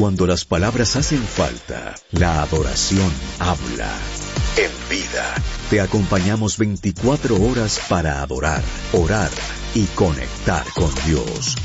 Cuando las palabras hacen falta, la adoración habla. En Vida, te acompañamos 24 horas para adorar, orar y conectar con Dios.